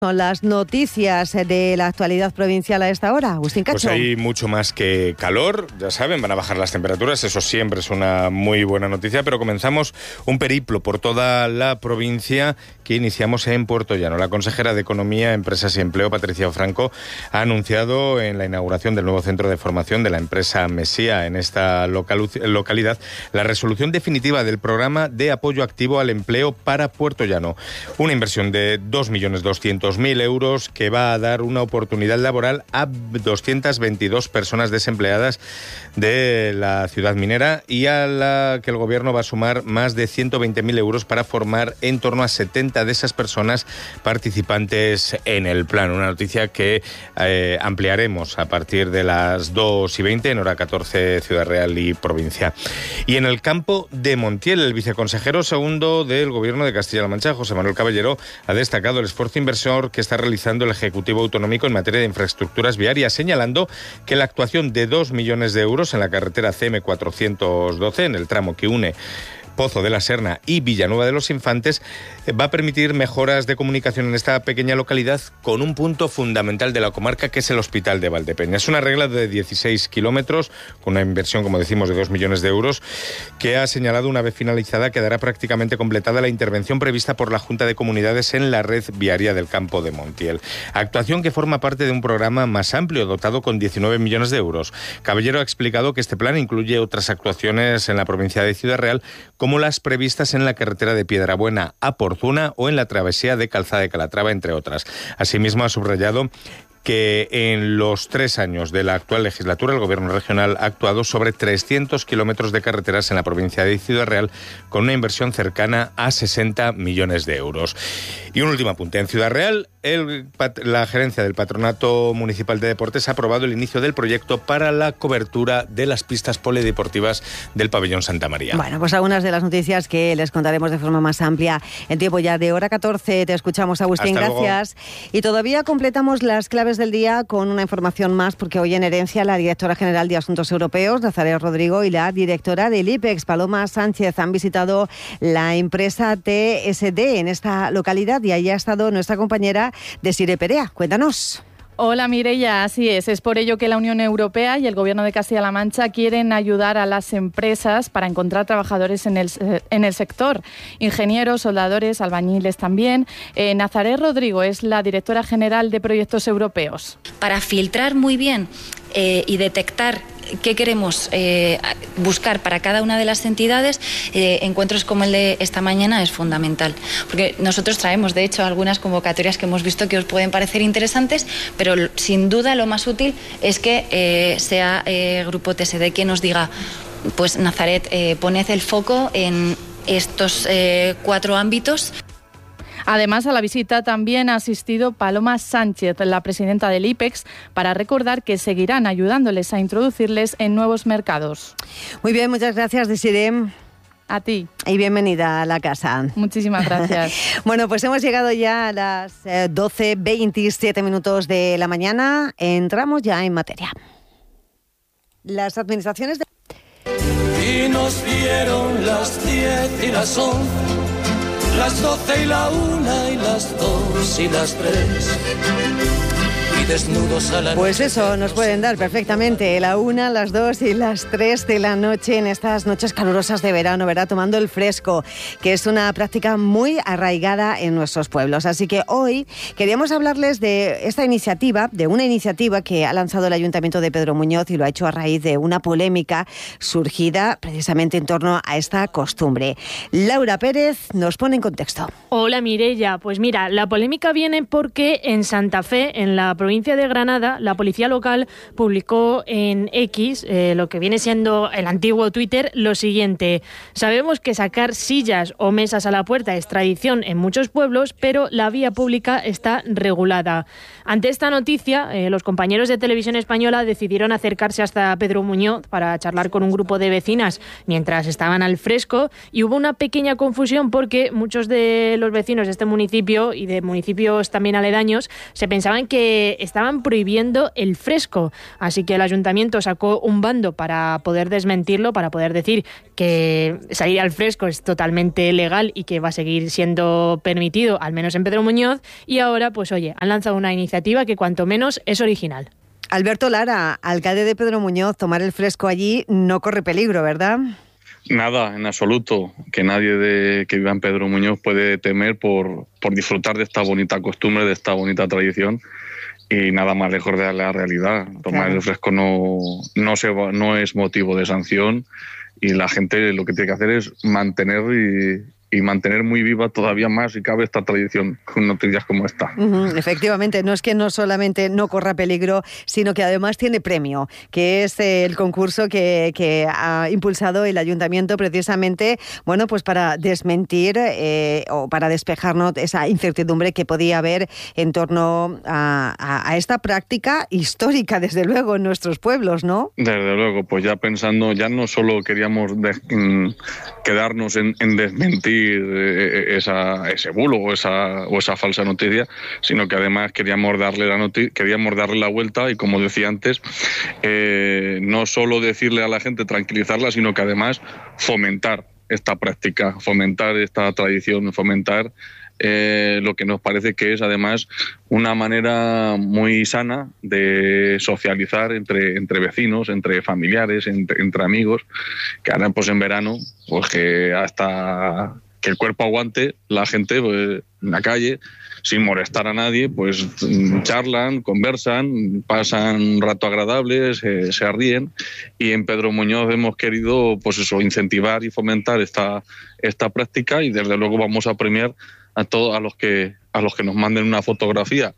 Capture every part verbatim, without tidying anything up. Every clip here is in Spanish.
Son las noticias de la actualidad provincial a esta hora. Agustín Cacho. Pues hay mucho más que calor, ya saben, van a bajar las temperaturas, eso siempre es una muy buena noticia, pero comenzamos un periplo por toda la provincia que iniciamos en Puerto Llano. La consejera de Economía, Empresas y Empleo, Patricia Franco, ha anunciado en la inauguración del nuevo centro de formación de la empresa Mesía en esta local- localidad la resolución definitiva del programa de apoyo activo al empleo para Puerto Llano. Una inversión de dos millones doscientos mil euros que va a dar una oportunidad laboral a doscientas veintidós personas desempleadas de la ciudad minera y a la que el gobierno va a sumar más de ciento veinte mil euros para formar en torno a setenta de esas personas participantes en el plan. Una noticia que eh, ampliaremos a partir de las dos y veinte en hora catorce Ciudad Real y provincia. Y en el campo de Montiel, el viceconsejero segundo del gobierno de Castilla-La Mancha, José Manuel Caballero, ha destacado el esfuerzo inversor que está realizando el Ejecutivo Autonómico en materia de infraestructuras viarias, señalando que la actuación de dos millones de euros en la carretera C M cuatrocientos doce, en el tramo que une Pozo de la Serna y Villanueva de los Infantes, va a permitir mejoras de comunicación en esta pequeña localidad con un punto fundamental de la comarca, que es el Hospital de Valdepeña. Es una regla de dieciséis kilómetros, con una inversión, como decimos, de dos millones de euros, que ha señalado una vez finalizada quedará prácticamente completada la intervención prevista por la Junta de Comunidades en la red viaria del campo de Montiel. Actuación que forma parte de un programa más amplio, dotado con diecinueve millones de euros. Caballero ha explicado que este plan incluye otras actuaciones en la provincia de Ciudad Real, como las previstas en la carretera de Piedrabuena a Porzuna o en la travesía de Calzada de Calatrava, entre otras. Asimismo, ha subrayado que en los tres años de la actual legislatura el Gobierno regional ha actuado sobre trescientos kilómetros de carreteras en la provincia de Ciudad Real, con una inversión cercana a sesenta millones de euros. Y un último apunte. En Ciudad Real, el, la gerencia del Patronato Municipal de Deportes ha aprobado el inicio del proyecto para la cobertura de las pistas polideportivas del Pabellón Santa María. Bueno, pues algunas de las noticias que les contaremos de forma más amplia en tiempo ya de hora catorce. Te escuchamos, Agustín. Hasta gracias. Luego. Y todavía completamos las claves del día con una información más, porque hoy en Herencia la directora general de Asuntos Europeos, Nazaret Rodrigo, y la directora del IPEX, Paloma Sánchez, han visitado la empresa T S D en esta localidad y allí ha estado nuestra compañera Desiree Perea. Cuéntanos. Hola Mireia, así es. Es por ello que la Unión Europea y el Gobierno de Castilla-La Mancha quieren ayudar a las empresas para encontrar trabajadores en el, en el sector. Ingenieros, soldadores, albañiles también. Eh, Nazaret Rodrigo es la directora general de Proyectos Europeos. Para filtrar muy bien eh, y detectar qué queremos eh, buscar para cada una de las entidades, eh, encuentros como el de esta mañana es fundamental. Porque nosotros traemos, de hecho, algunas convocatorias que hemos visto que os pueden parecer interesantes, pero sin duda lo más útil es que eh, sea eh, Grupo T S D quien nos diga, pues Nazaret, eh, poned el foco en estos eh, cuatro ámbitos. Además, a la visita también ha asistido Paloma Sánchez, la presidenta del IPEX, para recordar que seguirán ayudándoles a introducirles en nuevos mercados. Muy bien, muchas gracias, Desiree. A ti. Y bienvenida a la casa. Muchísimas gracias. Bueno, pues hemos llegado ya a las eh, doce veintisiete minutos de la mañana. Entramos ya en materia. Las administraciones de... Y nos dieron las diez y las once, las doce y la una y las dos y las tres. Y desnudos a la Pues noche, eso, nos pueden dar perfectamente la una, las dos y las tres de la noche en estas noches calurosas de verano, ¿verdad? Tomando el fresco, que es una práctica muy arraigada en nuestros pueblos. Así que hoy queríamos hablarles de esta iniciativa, de una iniciativa que ha lanzado el Ayuntamiento de Pedro Muñoz y lo ha hecho a raíz de una polémica surgida precisamente en torno a esta costumbre. Laura Pérez nos pone en contexto. Hola Mireia, pues mira, la polémica viene porque en Santa Fe, en la provincia de Granada, la policía local publicó en X, eh, lo que viene siendo el antiguo Twitter, lo siguiente: sabemos que sacar sillas o mesas a la puerta es tradición en muchos pueblos, pero la vía pública está regulada. Ante esta noticia, eh, los compañeros de Televisión Española decidieron acercarse hasta Pedro Muñoz para charlar con un grupo de vecinas mientras estaban al fresco, y hubo una pequeña confusión porque muchos de los vecinos de este municipio y de municipios también aledaños se pensaban que estaban prohibiendo el fresco. Así que el ayuntamiento sacó un bando para poder desmentirlo, para poder decir que salir al fresco es totalmente legal y que va a seguir siendo permitido, al menos en Pedro Muñoz. Y ahora, pues oye, han lanzado una iniciativa que cuanto menos es original. Alberto Lara, alcalde de Pedro Muñoz, tomar el fresco allí no corre peligro, ¿verdad? Nada, en absoluto. Que nadie de, que viva en Pedro Muñoz puede temer por, por disfrutar de esta bonita costumbre, de esta bonita tradición, y nada más lejos de la realidad. Tomar claro. el fresco no, no, se va, no es motivo de sanción, y la gente lo que tiene que hacer es mantener y... y mantener muy viva todavía más, si cabe, esta tradición con noticias como esta. Uh-huh, efectivamente, no es que no solamente no corra peligro, sino que además tiene premio, que es el concurso que, que ha impulsado el ayuntamiento precisamente, bueno, pues para desmentir eh, o para despejarnos esa incertidumbre que podía haber en torno a, a, a esta práctica histórica, desde luego, en nuestros pueblos, ¿no? Desde luego, pues ya pensando, ya no solo queríamos de, mm, quedarnos en, en desmentir Esa, ese bulo o esa, o esa falsa noticia, sino que además queríamos darle la noti- queríamos darle la vuelta y, como decía antes, eh, no solo decirle a la gente, tranquilizarla, sino que además fomentar esta práctica, fomentar esta tradición, fomentar eh, lo que nos parece que es además una manera muy sana de socializar entre, entre vecinos, entre familiares, entre, entre amigos, que ahora pues en verano, pues que hasta que el cuerpo aguante, la gente pues, en la calle, sin molestar a nadie, pues charlan, conversan, pasan un rato agradable, se, se ríen, y en Pedro Muñoz hemos querido pues eso, incentivar y fomentar esta, esta práctica, y desde luego vamos a premiar a todos a los que a los que nos manden una fotografía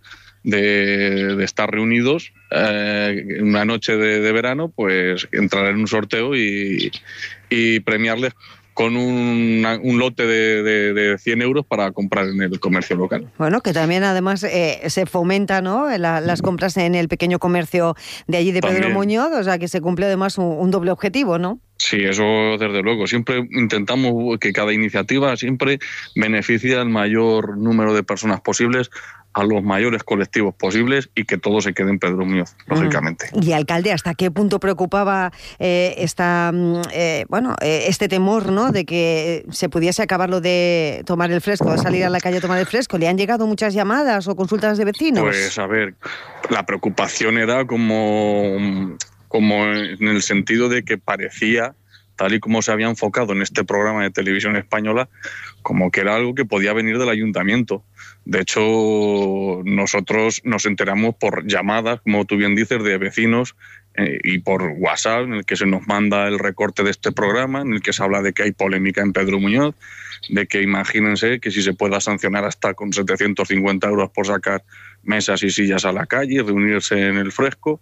de, de estar reunidos eh, una noche de, de verano, pues entrar en un sorteo y, y premiarles con un, un lote de, de, de cien euros para comprar en el comercio local. Bueno, que también además eh, se fomenta, ¿no?, La, las compras en el pequeño comercio de allí de Pedro También. Muñoz, o sea que se cumple además un, un doble objetivo, ¿no? Sí, eso desde luego. Siempre intentamos que cada iniciativa siempre beneficie al mayor número de personas posibles, a los mayores colectivos posibles, y que todo se quede en Pedro Muñoz, lógicamente. Y alcalde, ¿hasta qué punto preocupaba eh, esta, eh, bueno, eh, este temor, ¿no?, de que se pudiese acabar lo de tomar el fresco, de salir a la calle a tomar el fresco? ¿Le han llegado muchas llamadas o consultas de vecinos? Pues a ver, la preocupación era como, como en el sentido de que parecía, tal y como se había enfocado en este programa de televisión española, como que era algo que podía venir del ayuntamiento. De hecho, nosotros nos enteramos por llamadas, como tú bien dices, de vecinos eh, y por WhatsApp, en el que se nos manda el recorte de este programa, en el que se habla de que hay polémica en Pedro Muñoz, de que imagínense que si se pueda sancionar hasta con setecientos cincuenta euros por sacar mesas y sillas a la calle, reunirse en el fresco.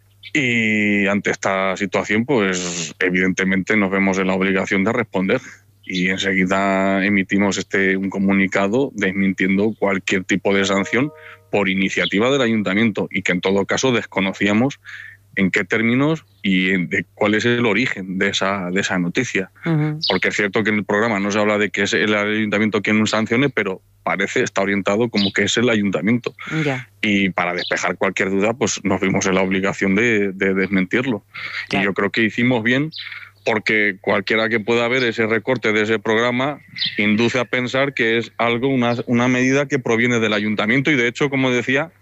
Y ante esta situación, pues evidentemente nos vemos en la obligación de responder, y enseguida emitimos este un comunicado desmintiendo cualquier tipo de sanción por iniciativa del ayuntamiento, y que en todo caso desconocíamos en qué términos y de cuál es el origen de esa de esa noticia. Uh-huh. Porque es cierto que en el programa no se habla de que es el ayuntamiento quien nos sancione, pero parece, está orientado como que es el ayuntamiento. Yeah. Y para despejar cualquier duda, pues nos vimos en la obligación de, de desmentirlo. Yeah. Y yo creo que hicimos bien, porque cualquiera que pueda ver ese recorte de ese programa induce a pensar que es algo, una, una medida que proviene del ayuntamiento, y de hecho, como decía,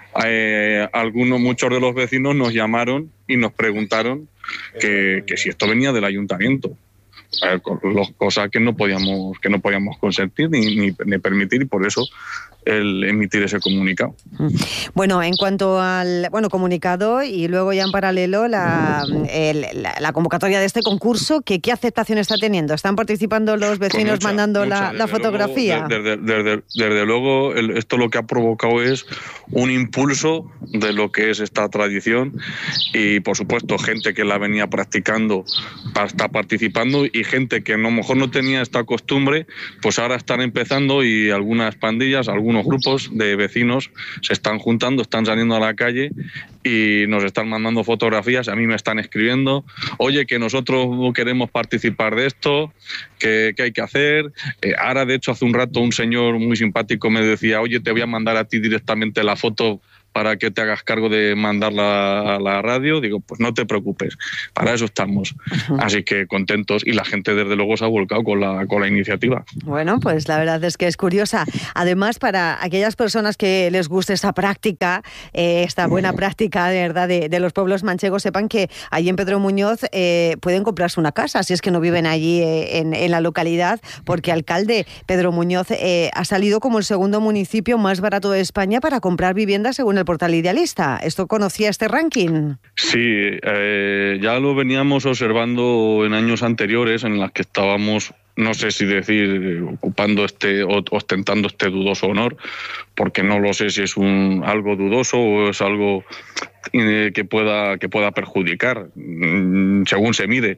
eh, algunos, muchos de los vecinos nos llamaron y nos preguntaron que, que si esto venía del ayuntamiento. Eh, cosa que no podíamos que no podíamos consentir ni, ni, ni permitir, y por eso el emitir ese comunicado. Bueno, en cuanto al bueno comunicado y luego ya en paralelo la, el, la, la convocatoria de este concurso, ¿qué, ¿qué aceptación está teniendo? ¿Están participando los vecinos mucha, mandando mucha, la, la fotografía? Luego, desde, desde, desde luego, el, esto lo que ha provocado es un impulso de lo que es esta tradición, y por supuesto gente que la venía practicando está participando, y gente que a lo mejor no tenía esta costumbre, pues ahora están empezando, y algunas pandillas, algunos grupos de vecinos se están juntando, están saliendo a la calle y nos están mandando fotografías. A mí me están escribiendo: oye, que nosotros queremos participar de esto, que, que hay que hacer. Eh, ahora, de hecho, hace un rato un señor muy simpático me decía: oye, te voy a mandar a ti directamente la foto para que te hagas cargo de mandarla a la radio. Digo, pues no te preocupes, para eso estamos. Uh-huh. Así que contentos, y la gente desde luego se ha volcado con la, con la iniciativa. Bueno, pues la verdad es que es curiosa. Además, para aquellas personas que les guste esta práctica, eh, esta buena práctica de verdad de, de los pueblos manchegos, sepan que allí en Pedro Muñoz eh, pueden comprarse una casa, si es que no viven allí eh, en, en la localidad, porque alcalde, Pedro Muñoz eh, ha salido como el segundo municipio más barato de España para comprar vivienda según el portal Idealista. ¿Esto conocía este ranking? Sí, eh, ya lo veníamos observando en años anteriores en las que estábamos, no sé si decir, ocupando este, ostentando este dudoso honor, porque no lo sé si es un algo dudoso o es algo eh, que pueda que pueda perjudicar, según se mide,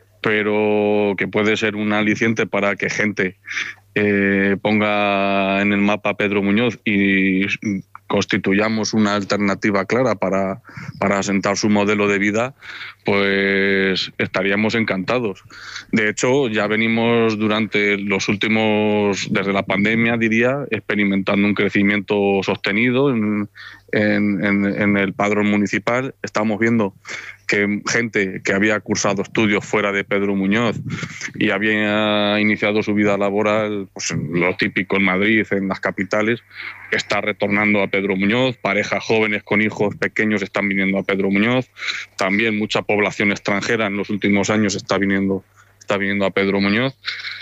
pero que puede ser un aliciente para que gente eh, ponga en el mapa Pedro Muñoz y constituyamos una alternativa clara para, para asentar su modelo de vida, pues estaríamos encantados. De hecho, ya venimos durante los últimos, desde la pandemia, diría, experimentando un crecimiento sostenido en, en, en, en el padrón municipal. Estamos viendo que gente que había cursado estudios fuera de Pedro Muñoz y había iniciado su vida laboral, pues lo típico en Madrid, en las capitales, está retornando a Pedro Muñoz. Parejas jóvenes con hijos pequeños están viniendo a Pedro Muñoz. También mucha población extranjera en los últimos años está viniendo, está viniendo a Pedro Muñoz.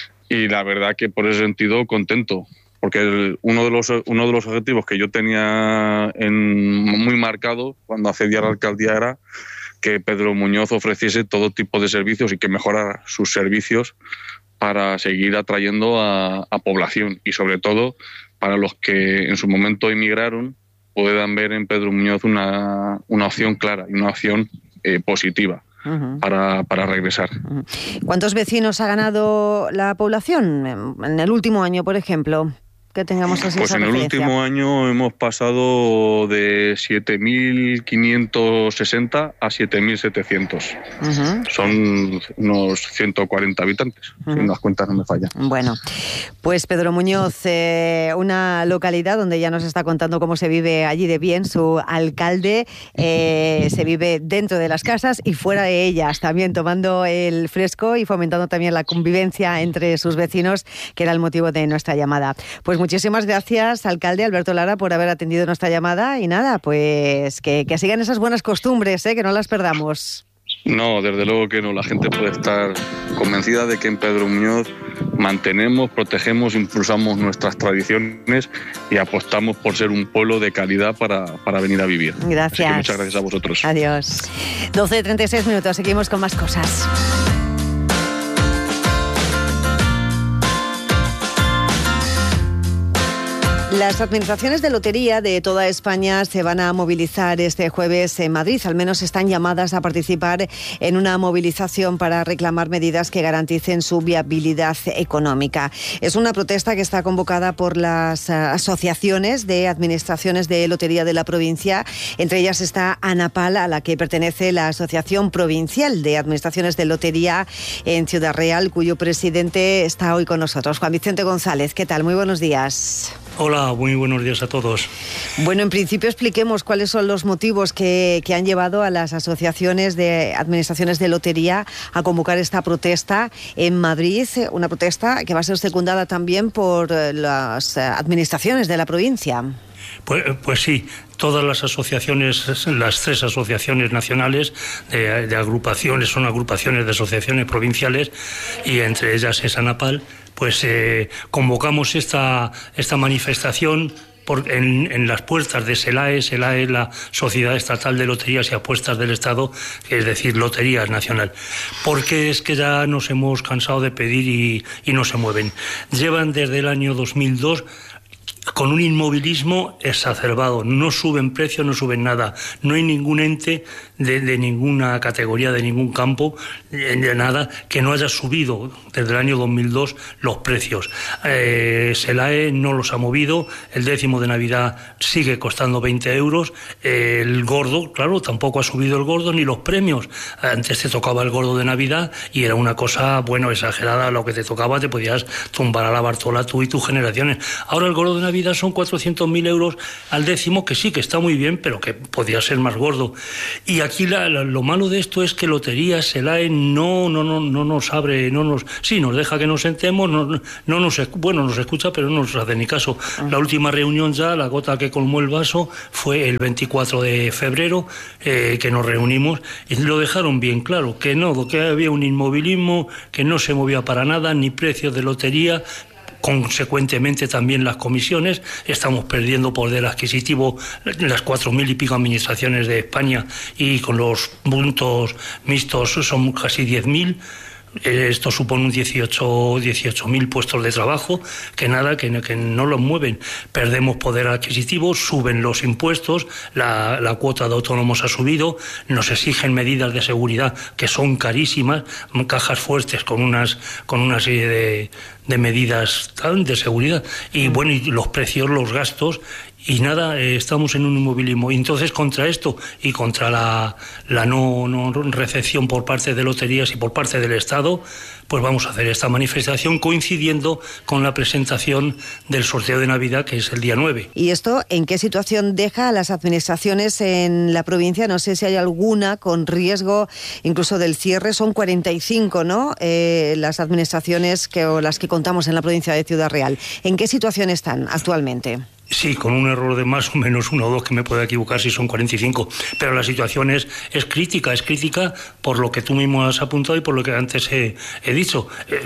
Y la verdad que por ese sentido contento, porque el, uno de los uno de los objetivos que yo tenía en, muy marcado cuando accedí a la alcaldía era que Pedro Muñoz ofreciese todo tipo de servicios y que mejorara sus servicios para seguir atrayendo a, a población, y sobre todo para los que en su momento emigraron puedan ver en Pedro Muñoz una, una opción clara y una opción eh, positiva. Uh-huh. para, para regresar. Uh-huh. ¿Cuántos vecinos ha ganado la población en el último año, por ejemplo? Que tengamos así pues esa en el referencia. último año hemos pasado de siete mil quinientos sesenta a siete mil setecientos. Uh-huh. Son unos ciento cuarenta habitantes, uh-huh. si las cuentas no me fallan. Bueno, pues Pedro Muñoz, eh, una localidad donde ya nos está contando cómo se vive allí de bien su alcalde. Eh, se vive dentro de las casas y fuera de ellas, también tomando el fresco y fomentando también la convivencia entre sus vecinos, que era el motivo de nuestra llamada. Pues muchísimas gracias, alcalde Alberto Lara, por haber atendido nuestra llamada, y nada, pues que, que sigan esas buenas costumbres, ¿eh? Que no las perdamos. No, desde luego que no. La gente puede estar convencida de que en Pedro Muñoz mantenemos, protegemos, impulsamos nuestras tradiciones y apostamos por ser un pueblo de calidad para, para venir a vivir. Gracias. Así que muchas gracias a vosotros. Adiós. doce y treinta y seis minutos, seguimos con más cosas. Las administraciones de lotería de toda España se van a movilizar este jueves en Madrid. Al menos están llamadas a participar en una movilización para reclamar medidas que garanticen su viabilidad económica. Es una protesta que está convocada por las asociaciones de administraciones de lotería de la provincia. Entre ellas está ANAPAL, a la que pertenece la Asociación Provincial de Administraciones de Lotería en Ciudad Real, cuyo presidente está hoy con nosotros. Juan Vicente González, ¿qué tal? Muy buenos días. Hola, muy buenos días a todos. Bueno, en principio expliquemos cuáles son los motivos que, que han llevado a las asociaciones de administraciones de lotería a convocar esta protesta en Madrid, una protesta que va a ser secundada también por las administraciones de la provincia. Pues, pues sí, todas las asociaciones, las tres asociaciones nacionales de, de agrupaciones, son agrupaciones de asociaciones provinciales, y entre ellas es ANAPAL, pues eh, convocamos esta, esta manifestación por, en, en las puertas de SELAE. SELAE es la Sociedad Estatal de Loterías y Apuestas del Estado, es decir, Loterías Nacional. Porque es que ya nos hemos cansado de pedir y, y no se mueven. Llevan desde el año dos mil dos con un inmovilismo exacerbado. No suben precios, no suben nada. No hay ningún ente de, de ninguna categoría, de ningún campo, de, de nada, que no haya subido desde el año dos mil dos los precios. Eh, SELAE no los ha movido. El décimo de Navidad sigue costando veinte euros. Eh, el gordo, claro, tampoco ha subido el gordo ni los premios. Antes te tocaba el gordo de Navidad y era una cosa, bueno, exagerada. Lo que te tocaba te podías tumbar a la Bartola tú y tus generaciones. Ahora el gordo de Navidad Navidad son cuatrocientos mil euros al décimo, que sí, que está muy bien, pero que podía ser más gordo. Y aquí la, la, lo malo de esto es que Loterías, SELAE, no, no, no, no nos abre, no nos, sí, nos deja que nos sentemos, no, no nos, bueno, nos escucha, pero no nos hace ni caso. La última reunión ya, la gota que colmó el vaso, fue el veinticuatro de febrero, eh, que nos reunimos, y lo dejaron bien claro, que no, que había un inmovilismo, que no se movía para nada, ni precios de lotería. Consecuentemente también las comisiones, estamos perdiendo poder adquisitivo las cuatro mil y pico administraciones de España, y con los puntos mixtos son casi diez mil. Esto supone un dieciocho mil puestos de trabajo, que nada, que, que no los mueven. Perdemos poder adquisitivo, suben los impuestos, la, la cuota de autónomos ha subido, nos exigen medidas de seguridad que son carísimas, cajas fuertes con unas con una serie de, de medidas de seguridad, y bueno, y los precios, los gastos. Y nada, eh, estamos en un inmovilismo. Y entonces, contra esto y contra la, la no, no recepción por parte de Loterías y por parte del Estado, pues vamos a hacer esta manifestación coincidiendo con la presentación del sorteo de Navidad, que es el día nueve. ¿Y esto en qué situación deja a las administraciones en la provincia? No sé si hay alguna con riesgo incluso del cierre. Son cuarenta y cinco, ¿no? Eh, las administraciones que, o las que contamos en la provincia de Ciudad Real. ¿En qué situación están actualmente? Sí, con un error de más o menos uno o dos, que me puede equivocar si son cuarenta y cinco, pero la situación es, es crítica, es crítica por lo que tú mismo has apuntado y por lo que antes he, he dicho.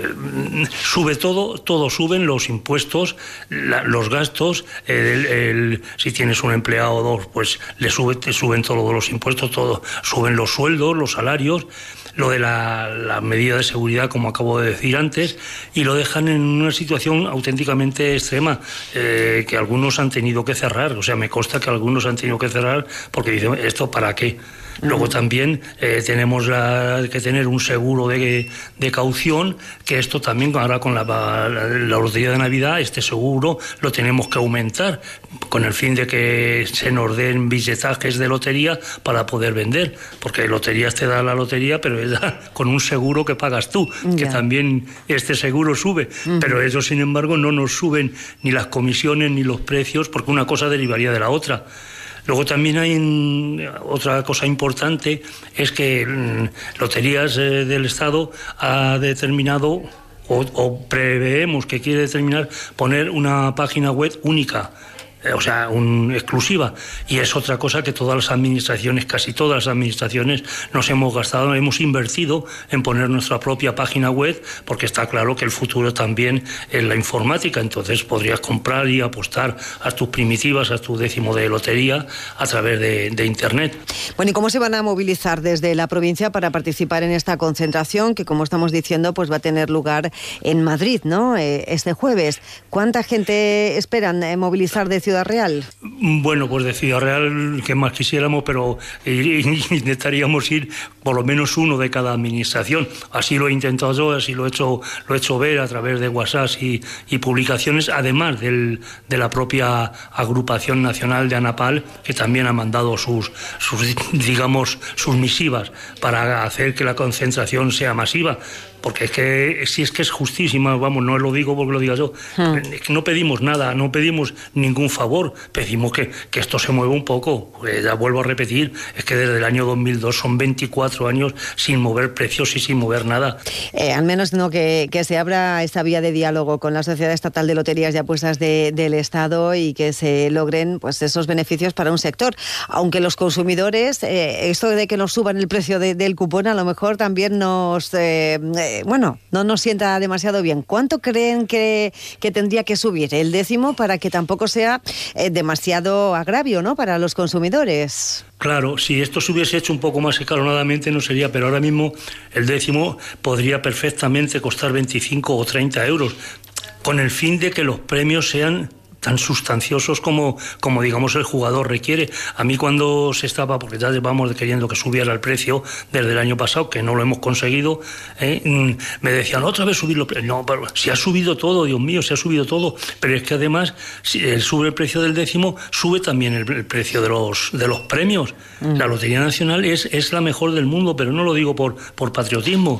Eh, sube todo, todo suben, los impuestos, la, los gastos, el, el, si tienes un empleado o dos, pues le sube, te suben todos los impuestos, todo, suben los sueldos, los salarios, lo de la, la medida de seguridad, como acabo de decir antes, y lo dejan en una situación auténticamente extrema, eh, que algunos han tenido que cerrar. O sea, me consta que algunos han tenido que cerrar porque dicen, ¿esto para qué? Luego también eh, tenemos la, que tener un seguro de, de caución, que esto también ahora con la, la, la lotería de Navidad, este seguro lo tenemos que aumentar con el fin de que se nos den billetajes de lotería para poder vender, porque loterías te da la lotería, pero es con un seguro que pagas tú, yeah. que también este seguro sube, uh-huh. pero ellos sin embargo no nos suben ni las comisiones ni los precios, porque una cosa derivaría de la otra. Luego también hay en, otra cosa importante, es que mm, Loterías eh, del Estado ha determinado, o, o preveemos que quiere determinar, poner una página web única, o sea, un, exclusiva, y es otra cosa que todas las administraciones, casi todas las administraciones, nos hemos gastado, hemos invertido en poner nuestra propia página web, porque está claro que el futuro también es la informática. Entonces podrías comprar y apostar a tus primitivas, a tu décimo de lotería a través de, de Internet. Bueno, ¿y cómo se van a movilizar desde la provincia para participar en esta concentración que, como estamos diciendo, pues va a tener lugar en Madrid, ¿no? Eh, este jueves. ¿Cuánta gente esperan eh, movilizar de Ciudad Real? Bueno, pues de Ciudad Real, que más quisiéramos, pero intentaríamos ir por lo menos uno de cada administración. Así lo he intentado yo, así lo he hecho, lo he hecho ver a través de WhatsApp y, y publicaciones, además del, de la propia agrupación nacional de ANAPAL, que también ha mandado sus, sus, digamos, sus misivas para hacer que la concentración sea masiva. Porque es que si es que es justísima, vamos, no lo digo porque lo diga yo, hmm. no pedimos nada, no pedimos ningún favor, pedimos que, que esto se mueva un poco. Pues ya vuelvo a repetir, es que desde el año dos mil dos son veinticuatro años sin mover precios y sin mover nada. Eh, al menos no que, que se abra esta vía de diálogo con la Sociedad Estatal de Loterías y Apuestas de, del Estado, y que se logren pues esos beneficios para un sector. Aunque los consumidores, eh, esto de que nos suban el precio de, del cupón, a lo mejor también nos... Eh, bueno, no nos sienta demasiado bien. ¿Cuánto creen que, que tendría que subir el décimo para que tampoco sea eh, demasiado agravio, ¿no?, para los consumidores? Claro, si esto se hubiese hecho un poco más escalonadamente no sería, pero ahora mismo el décimo podría perfectamente costar veinticinco o treinta euros, con el fin de que los premios sean tan sustanciosos como, como digamos el jugador requiere. A mí cuando se estaba, porque ya llevamos queriendo que subiera el precio desde el año pasado, que no lo hemos conseguido, ¿eh? me decían, otra vez subir los precios. No, pero si ha subido todo, Dios mío, se ha subido todo, pero es que además, si el sube el precio del décimo, sube también el, el precio de los, de los premios. Mm. La Lotería Nacional es, es la mejor del mundo, pero no lo digo por, por patriotismo.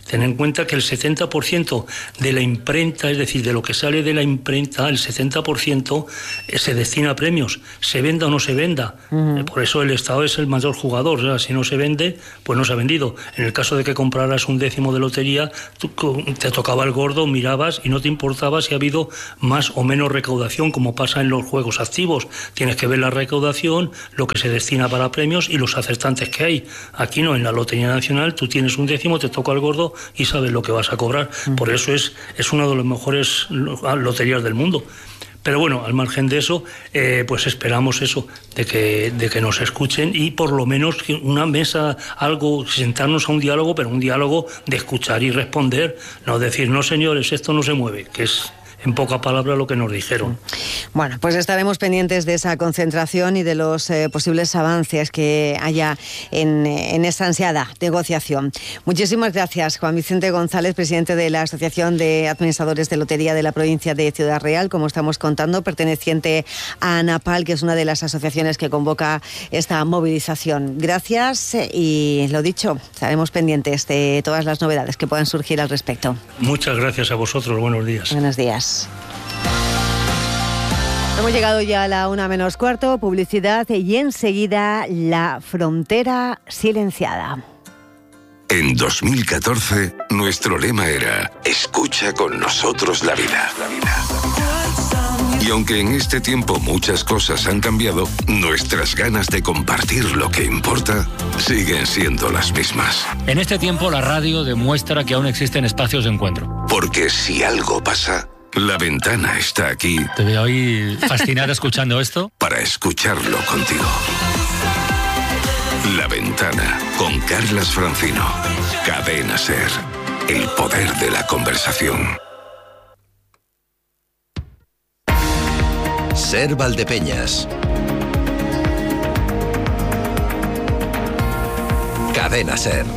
Ten en cuenta que el setenta por ciento de la imprenta, es decir, de lo que sale de la imprenta, el setenta por ciento se destina a premios, se venda o no se venda. Uh-huh. Por eso el Estado es el mayor jugador. O sea, si no se vende, pues no se ha vendido. En el caso de que compraras un décimo de lotería, tú, te tocaba el gordo, mirabas y no te importaba si ha habido más o menos recaudación, como pasa en los juegos activos. Tienes que ver la recaudación, lo que se destina para premios y los acertantes que hay. Aquí no, en la Lotería Nacional tú tienes un décimo, te toca el gordo y sabes lo que vas a cobrar. Por eso es, es una de las mejores loterías del mundo. Pero bueno, al margen de eso, eh, pues esperamos eso, de que, de que nos escuchen y por lo menos una mesa, algo, sentarnos a un diálogo, pero un diálogo de escuchar y responder, no decir, no señores, esto no se mueve, que es en poca palabra lo que nos dijeron. Bueno, pues estaremos pendientes de esa concentración y de los eh, posibles avances que haya en, en esta ansiada negociación. Muchísimas gracias, Juan Vicente González, presidente de la Asociación de Administradores de Lotería de la provincia de Ciudad Real, como estamos contando, perteneciente a ANAPAL, que es una de las asociaciones que convoca esta movilización. Gracias y, lo dicho, estaremos pendientes de todas las novedades que puedan surgir al respecto. Muchas gracias a vosotros. Buenos días. Buenos días. Hemos llegado ya a la una menos cuarto, publicidad y enseguida la frontera silenciada. En dos mil catorce, nuestro lema era escucha con nosotros la vida. La vida. Y aunque en este tiempo muchas cosas han cambiado, nuestras ganas de compartir lo que importa siguen siendo las mismas. En este tiempo la radio demuestra que aún existen espacios de encuentro. Porque si algo pasa, La Ventana está aquí. Te veo ahí fascinado escuchando esto. Para escucharlo contigo. La Ventana, con Carlas Francino. Cadena SER. El poder de la conversación. SER Valdepeñas. Cadena SER.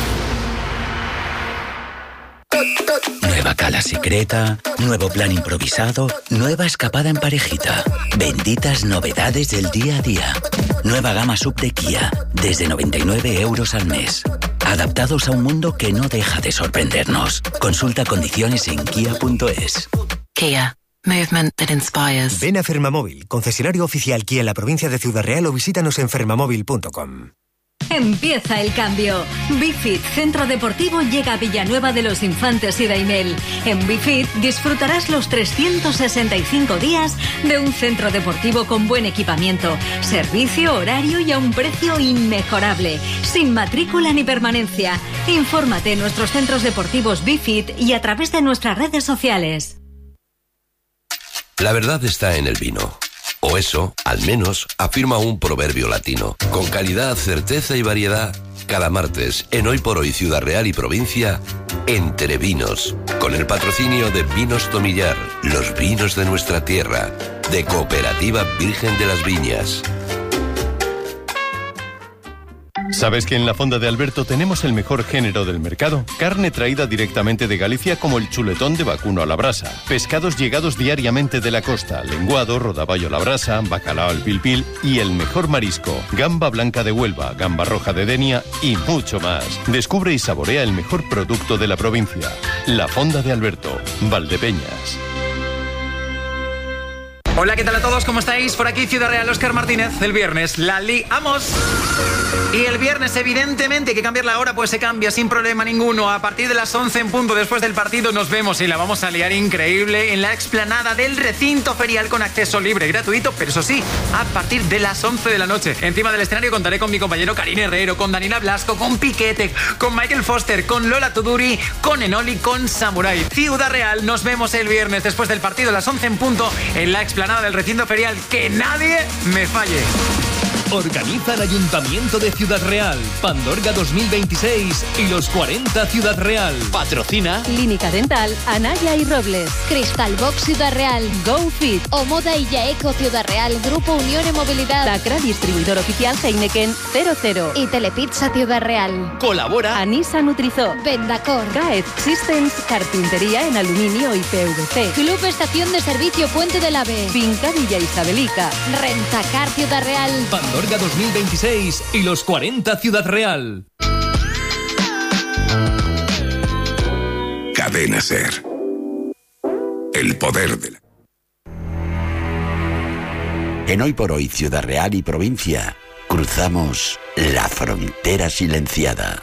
Nueva cala secreta, nuevo plan improvisado, nueva escapada en parejita. Benditas novedades del día a día. Nueva gama sub de Kia, desde noventa y nueve euros al mes. Adaptados a un mundo que no deja de sorprendernos. Consulta condiciones en kia punto es. Kia. Movement that inspires. Ven a Fermamóvil, concesionario oficial Kia en la provincia de Ciudad Real, o visítanos en fermamóvil punto com. Empieza el cambio. Bifit Centro Deportivo llega a Villanueva de los Infantes y Daimel. En Bifit disfrutarás los trescientos sesenta y cinco días de un centro deportivo con buen equipamiento, servicio, horario y a un precio inmejorable, sin matrícula ni permanencia. Infórmate en nuestros centros deportivos Bifit y a través de nuestras redes sociales. La verdad está en el vino. O eso, al menos, afirma un proverbio latino. Con calidad, certeza y variedad, cada martes, en Hoy por Hoy Ciudad Real y Provincia, Entre Vinos, con el patrocinio de Vinos Tomillar, los vinos de nuestra tierra, de Cooperativa Virgen de las Viñas. ¿Sabes que en la Fonda de Alberto tenemos el mejor género del mercado? Carne traída directamente de Galicia, como el chuletón de vacuno a la brasa. Pescados llegados diariamente de la costa, lenguado, rodaballo a la brasa, bacalao al pil pil y el mejor marisco, gamba blanca de Huelva, gamba roja de Denia y mucho más. Descubre y saborea el mejor producto de la provincia. La Fonda de Alberto, Valdepeñas. Hola, ¿qué tal a todos? ¿Cómo estáis? Por aquí Ciudad Real, Óscar Martínez. El viernes la liamos. Y el viernes, evidentemente, hay que cambiar la hora, pues se cambia sin problema ninguno. A partir de las once en punto, después del partido, nos vemos y la vamos a liar increíble en la explanada del recinto ferial, con acceso libre, gratuito, pero eso sí, a partir de las once de la noche. Encima del escenario contaré con mi compañero Karim Herrero, con Daniela Blasco, con Piquete, con Michael Foster, con Lola Tuduri, con Enoli, con Samurai. Ciudad Real, nos vemos el viernes después del partido a las once en punto en la explanada del recinto ferial. Que nadie me falle. Organiza el Ayuntamiento de Ciudad Real, Pandorga dos mil veintiséis y los cuarenta Ciudad Real. Patrocina Clínica Dental Anaya y Robles, Cristal Box Ciudad Real, GoFit, Omoda y Yaeco Ciudad Real, Grupo Unión y Movilidad, Tacra, distribuidor oficial Heineken cero cero y Telepizza Ciudad Real. Colabora Anisa Nutrizó, Vendacor, Caet Systems, carpintería en aluminio y P V C, Club Estación de Servicio Puente del Ave, Finca Villa Isabelica, Rentacar Ciudad Real, Pandorga dos mil veintiséis y los cuarenta Ciudad Real. Cadena SER. El poder de la... En Hoy por Hoy, Ciudad Real y provincia, cruzamos la frontera silenciada.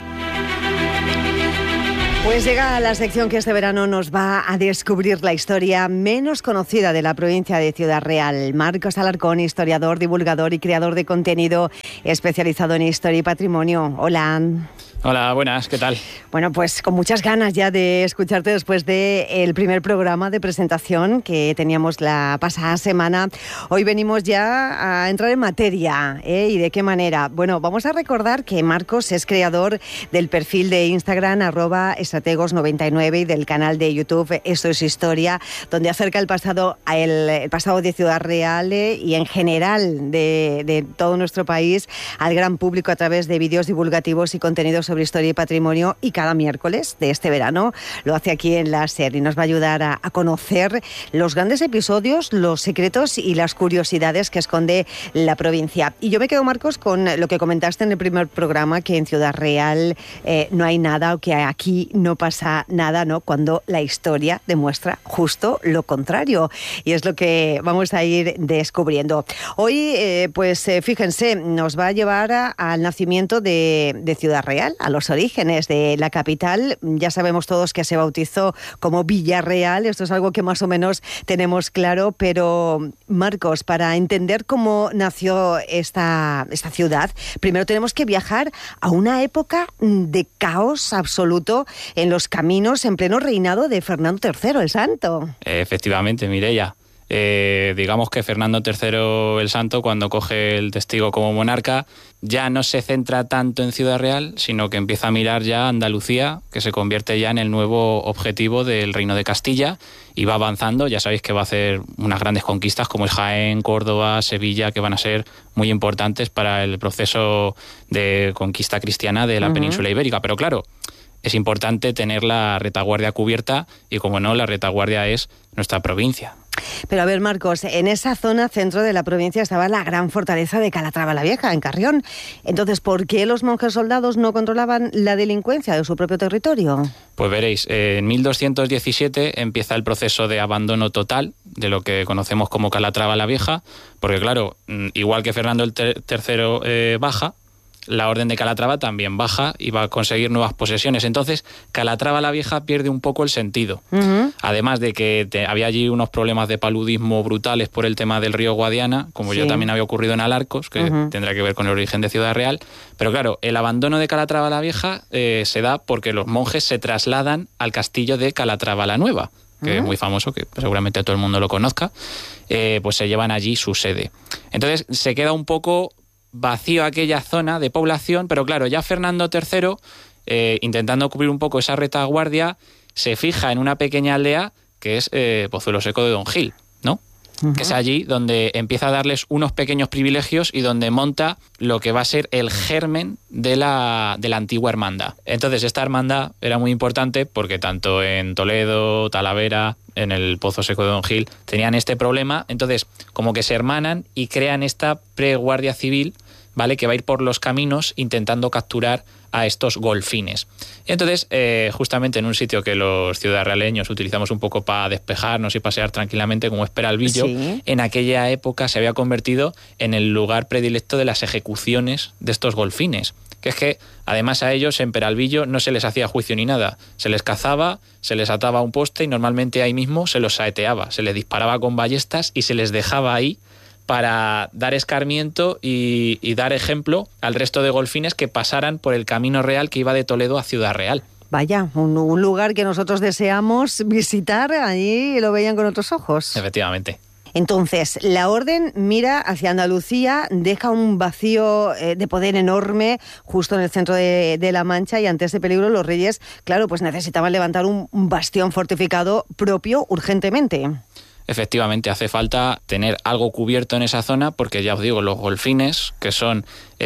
Pues llega la sección que este verano nos va a descubrir la historia menos conocida de la provincia de Ciudad Real. Marcos Alarcón, historiador, divulgador y creador de contenido especializado en historia y patrimonio. Hola. Hola, buenas, ¿qué tal? Bueno, pues con muchas ganas ya de escucharte después del primer programa de presentación que teníamos la pasada semana. Hoy venimos ya a entrar en materia, ¿eh? ¿Y de qué manera? Bueno, vamos a recordar que Marcos es creador del perfil de Instagram arroba estrategos noventa y nueve y del canal de YouTube Esto es Historia, donde acerca el pasado, el, el pasado de Ciudad Real eh, y en general de, de todo nuestro país al gran público a través de vídeos divulgativos y contenidos sobre historia y patrimonio, y cada miércoles de este verano lo hace aquí en la SER y nos va a ayudar a, a conocer los grandes episodios, los secretos y las curiosidades que esconde la provincia. Y yo me quedo, Marcos, con lo que comentaste en el primer programa, que en Ciudad Real eh, no hay nada, o que aquí no pasa nada, ¿no? Cuando la historia demuestra justo lo contrario. Y es lo que vamos a ir descubriendo. Hoy, eh, pues eh, fíjense, nos va a llevar a, al nacimiento de, de Ciudad Real, a los orígenes de la capital. Ya sabemos todos que se bautizó como Villarreal, esto es algo que más o menos tenemos claro, pero Marcos, para entender cómo nació esta, esta ciudad, primero tenemos que viajar a una época de caos absoluto en los caminos en pleno reinado de Fernando tercero el Santo. Efectivamente, Mireia. Eh, digamos que Fernando tercero el Santo, cuando coge el testigo como monarca, ya no se centra tanto en Ciudad Real, sino que empieza a mirar ya Andalucía, que se convierte ya en el nuevo objetivo del Reino de Castilla, y va avanzando. Ya sabéis que va a hacer unas grandes conquistas como es Jaén, Córdoba, Sevilla, que van a ser muy importantes para el proceso de conquista cristiana de la uh-huh. península ibérica. Pero claro, es importante tener la retaguardia cubierta, y como no, la retaguardia es nuestra provincia. Pero a ver, Marcos, en esa zona centro de la provincia estaba la gran fortaleza de Calatrava la Vieja, en Carrión. Entonces, ¿por qué los monjes soldados no controlaban la delincuencia de su propio territorio? Pues veréis, eh, en mil doscientos diecisiete empieza el proceso de abandono total de lo que conocemos como Calatrava la Vieja, porque claro, igual que Fernando el tercero eh, baja, la orden de Calatrava también baja y va a conseguir nuevas posesiones. Entonces, Calatrava la Vieja pierde un poco el sentido. Uh-huh. Además de que te, había allí unos problemas de paludismo brutales por el tema del río Guadiana, como sí. ya también había ocurrido en Alarcos, que uh-huh. tendrá que ver con el origen de Ciudad Real. Pero claro, el abandono de Calatrava la Vieja eh, se da porque los monjes se trasladan al castillo de Calatrava la Nueva, que uh-huh. es muy famoso, que seguramente todo el mundo lo conozca. Eh, pues se llevan allí su sede. Entonces, se queda un poco vacío aquella zona de población, pero claro, ya Fernando tercero, eh, intentando cubrir un poco esa retaguardia, se fija en una pequeña aldea que es eh, Pozuelo Seco de Don Gil, ¿no? Uh-huh. Que es allí donde empieza a darles unos pequeños privilegios y donde monta lo que va a ser el germen de la, de la antigua hermandad. Entonces, esta hermandad era muy importante porque tanto en Toledo, Talavera, en el Pozo Seco de Don Gil, tenían este problema. Entonces, como que se hermanan y crean esta preguardia civil, ¿vale?, que va a ir por los caminos intentando capturar a estos golfines. Entonces, eh, justamente en un sitio que los ciudadrealeños utilizamos un poco para despejarnos y pasear tranquilamente, como es Peralvillo, sí. en aquella época se había convertido en el lugar predilecto de las ejecuciones de estos golfines. Que es que, además, a ellos en Peralvillo no se les hacía juicio ni nada. Se les cazaba, se les ataba a un poste y normalmente ahí mismo se los saeteaba. Se les disparaba con ballestas y se les dejaba ahí para dar escarmiento y, y dar ejemplo al resto de golfines que pasaran por el camino real que iba de Toledo a Ciudad Real. Vaya, un, un lugar que nosotros deseamos visitar, allí lo veían con otros ojos. Efectivamente. Entonces, la orden mira hacia Andalucía, deja un vacío eh, de poder enorme justo en el centro de, de La Mancha, y ante ese peligro los reyes, claro, pues necesitaban levantar un, un bastión fortificado propio urgentemente. Efectivamente, hace falta tener algo cubierto en esa zona porque, ya os digo, los golfines, que son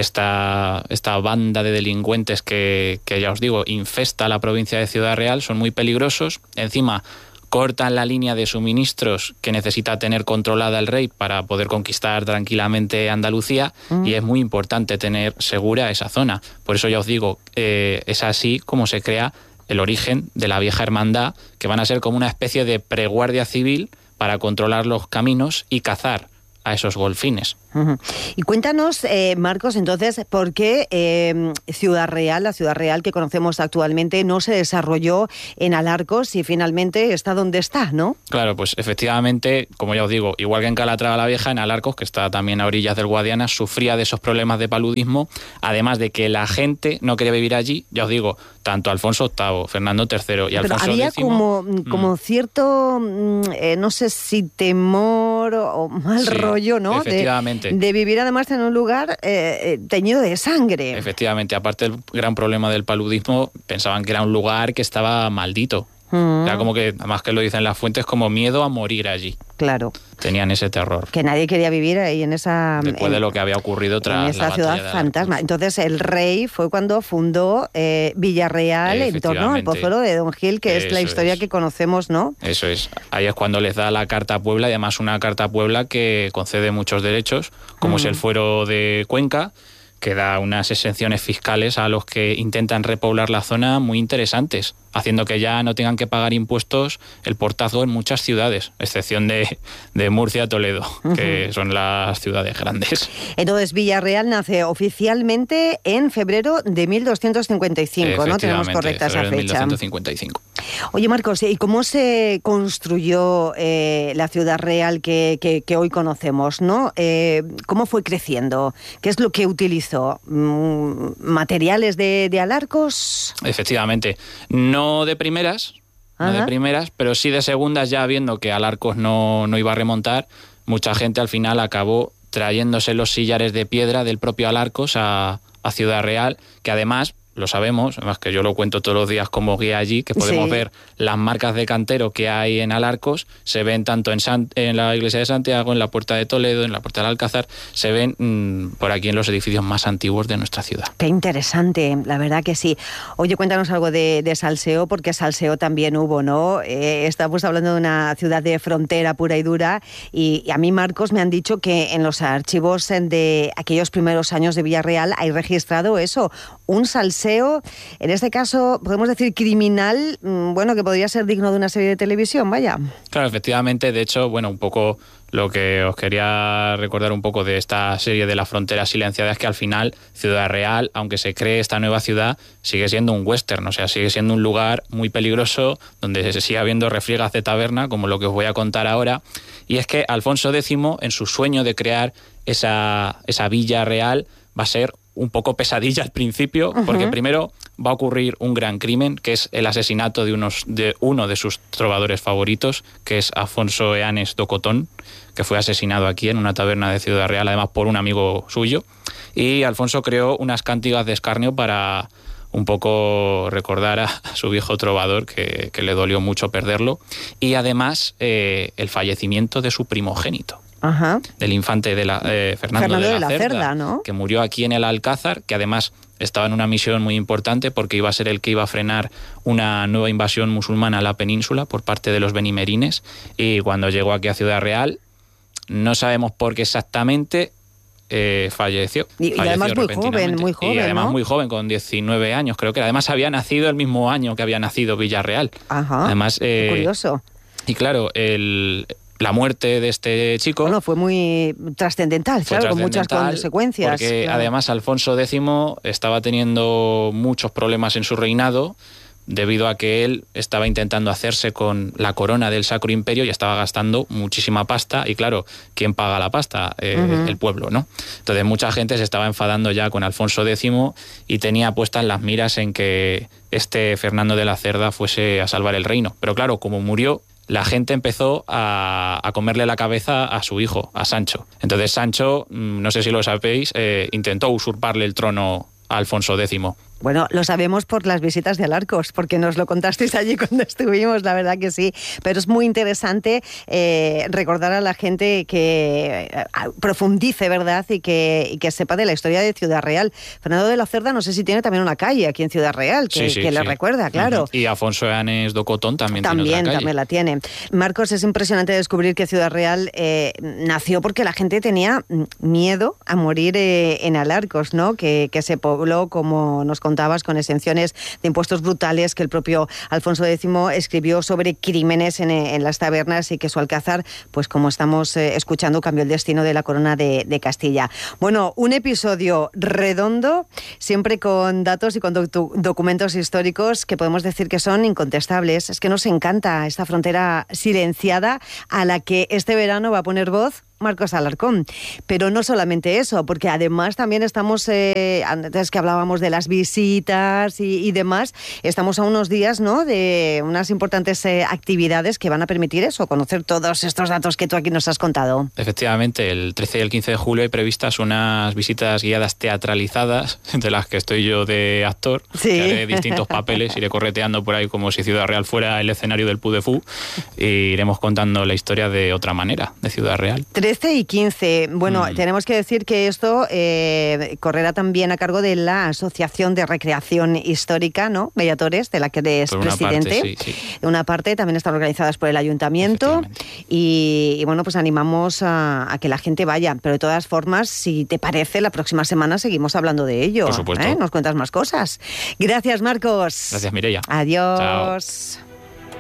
esta, esta banda de delincuentes que, que, ya os digo, infesta la provincia de Ciudad Real, son muy peligrosos. Encima, cortan la línea de suministros que necesita tener controlada el rey para poder conquistar tranquilamente Andalucía, mm. y es muy importante tener segura esa zona. Por eso ya os digo, eh, es así como se crea el origen de la vieja hermandad, que van a ser como una especie de preguardia civil para controlar los caminos y cazar a esos golfines. Uh-huh. Y cuéntanos, eh, Marcos, entonces, ¿por qué eh, Ciudad Real, la Ciudad Real que conocemos actualmente, no se desarrolló en Alarcos y finalmente está donde está, ¿no? Claro, pues efectivamente, como ya os digo, igual que en Calatrava la Vieja, en Alarcos, que está también a orillas del Guadiana, sufría de esos problemas de paludismo, además de que la gente no quería vivir allí, ya os digo, tanto Alfonso octavo, Fernando tercero y Pero Alfonso había décimo, como, como mm. cierto, eh, no sé si temor o mal Sí, rollo, ¿no? efectivamente. De, de vivir además en un lugar eh, teñido de sangre. Efectivamente, aparte del gran problema del paludismo, pensaban que era un lugar que estaba maldito. Mm. Era como que, además que lo dicen las fuentes, como miedo a morir allí. Claro. Tenían ese terror. Que nadie quería vivir ahí en esa... Después en, de lo que había ocurrido tras en la esa batalla ciudad de fantasma. Entonces el rey fue cuando fundó eh, Villarreal en torno al Pozuelo de Don Gil, que es la Eso historia es. que conocemos, ¿no? Eso es. Ahí es cuando les da la Carta a Puebla, y además una Carta a Puebla que concede muchos derechos, como Mm. es el fuero de Cuenca, que da unas exenciones fiscales a los que intentan repoblar la zona muy interesantes, haciendo que ya no tengan que pagar impuestos el portazgo en muchas ciudades, excepción de, de Murcia, Toledo, que son las ciudades grandes. Entonces Villarreal nace oficialmente en febrero de mil doscientos cincuenta y cinco, ¿no? Tenemos Efectivamente, correcta esa febrero de mil fecha. doscientos cincuenta y cinco. Oye, Marcos, ¿y cómo se construyó eh, la Ciudad Real que, que, que hoy conocemos, ¿no? Eh, ¿Cómo fue creciendo? ¿Qué es lo que utilizó? Mm, ¿Materiales de, de Alarcos? Efectivamente. No de primeras, no Ajá. de primeras, pero sí de segundas, ya viendo que Alarcos no, no iba a remontar, mucha gente al final acabó trayéndose los sillares de piedra del propio Alarcos a, a Ciudad Real, que además, lo sabemos, además que yo lo cuento todos los días como guía allí, que podemos Sí. ver las marcas de cantero que hay en Alarcos, se ven tanto en, San, en la iglesia de Santiago, en la Puerta de Toledo, en la Puerta del Alcázar, se ven mmm, por aquí en los edificios más antiguos de nuestra ciudad. Qué interesante, la verdad que sí. Oye, cuéntanos algo de, de Salseo, porque Salseo también hubo, ¿no? Eh, estamos hablando de una ciudad de frontera pura y dura, y, y a mí, Marcos, me han dicho que en los archivos de aquellos primeros años de Villarreal hay registrado eso, un salseo, en este caso, podemos decir criminal, mmm, bueno, que podría ser digno de una serie de televisión, vaya. Claro, efectivamente, de hecho, bueno, un poco lo que os quería recordar un poco de esta serie de La Frontera Silenciada es que al final Ciudad Real, aunque se cree esta nueva ciudad, sigue siendo un western, o sea, sigue siendo un lugar muy peligroso donde se sigue habiendo refriegas de taberna, como lo que os voy a contar ahora, y es que Alfonso décimo, en su sueño de crear esa, esa villa real, va a ser un poco pesadilla al principio, uh-huh. porque primero va a ocurrir un gran crimen, que es el asesinato de, unos, de uno de sus trovadores favoritos, que es Afonso Eanes d'Ocotón, que fue asesinado aquí en una taberna de Ciudad Real, además por un amigo suyo. Y Alfonso creó unas cántigas de escarnio para un poco recordar a su viejo trovador, que, que le dolió mucho perderlo, y además eh, el fallecimiento de su primogénito. Ajá. Del infante de la, eh, Fernando, Fernando de la, de la Cerda, Cerda, ¿no? Que murió aquí en el Alcázar, que además estaba en una misión muy importante porque iba a ser el que iba a frenar una nueva invasión musulmana a la península por parte de los benimerines, y cuando llegó aquí a Ciudad Real, no sabemos por qué exactamente, eh, falleció. Y, y falleció además muy joven, muy joven, Y además ¿no? muy joven, con diecinueve años, creo que era. Además había nacido el mismo año que había nacido Villarreal. Ajá, además, eh, curioso. Y claro, el... la muerte de este chico... Bueno, fue muy trascendental, fue claro, con muchas trascendental consecuencias. Porque claro. además Alfonso décimo estaba teniendo muchos problemas en su reinado, debido a que él estaba intentando hacerse con la corona del Sacro Imperio y estaba gastando muchísima pasta, y claro, ¿quién paga la pasta? Eh, Uh-huh. El pueblo, ¿no? Entonces mucha gente se estaba enfadando ya con Alfonso décimo y tenía puestas las miras en que este Fernando de la Cerda fuese a salvar el reino. Pero claro, como murió, la gente empezó a, a comerle la cabeza a su hijo, a Sancho. Entonces Sancho, no sé si lo sabéis, eh, intentó usurparle el trono a Alfonso décimo. Bueno, lo sabemos por las visitas de Alarcos, porque nos lo contasteis allí cuando estuvimos, la verdad que sí. Pero es muy interesante eh, recordar a la gente que eh, profundice, ¿verdad? Y que, y que sepa de la historia de Ciudad Real. Fernando de la Cerda, no sé si tiene también una calle aquí en Ciudad Real, que, Sí, sí, que le sí. recuerda, claro. Uh-huh. Y Afonso Eanes d'Ocotón también, También, tiene otra calle. también la tiene. Marcos, es impresionante descubrir que Ciudad Real eh, nació porque la gente tenía miedo a morir eh, en Alarcos, ¿no? Que, que se pobló, como nos contabas, con exenciones de impuestos brutales que el propio Alfonso X escribió sobre crímenes en, en las tabernas y que su alcázar, pues como estamos eh, escuchando, cambió el destino de la corona de, de Castilla. Bueno, un episodio redondo, siempre con datos y con docu- documentos históricos que podemos decir que son incontestables. Es que nos encanta esta frontera silenciada a la que este verano va a poner voz Marcos Alarcón. Pero no solamente eso, porque además también estamos, eh, antes que hablábamos de las visitas y, y demás, estamos a unos días, ¿no?, de unas importantes eh, actividades que van a permitir eso, conocer todos estos datos que tú aquí nos has contado. Efectivamente, el trece y el quince de julio hay previstas unas visitas guiadas teatralizadas, de las que estoy yo de actor, sí. que haré distintos papeles, iré correteando por ahí como si Ciudad Real fuera el escenario del Pudefú, e iremos contando la historia de otra manera, de Ciudad Real. trece y quince. Bueno, mm. tenemos que decir que esto eh, correrá también a cargo de la Asociación de Recreación Histórica, ¿no?, Bellatores, de la que eres por una presidente. Parte, sí, sí. Una parte también están organizadas por el Ayuntamiento y, y bueno, pues animamos a, a que la gente vaya. Pero de todas formas, si te parece, la próxima semana seguimos hablando de ello. Por supuesto. ¿eh? Nos cuentas más cosas. Gracias, Marcos. Gracias, Mireia. Adiós. Chao.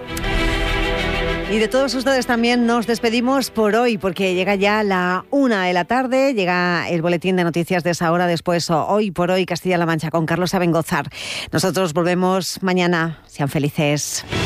Y de todos ustedes también nos despedimos por hoy, porque llega ya la una de la tarde, llega el boletín de noticias de esa hora, después Hoy por Hoy Castilla-La Mancha con Carlos Abengozar. Nosotros volvemos mañana. Sean felices.